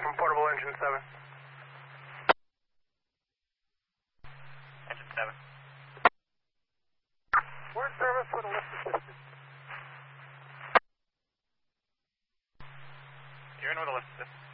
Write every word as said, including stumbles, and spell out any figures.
from portable engine seven. Engine seven. We're in service with a lift assistant. You're in with a lift assistant.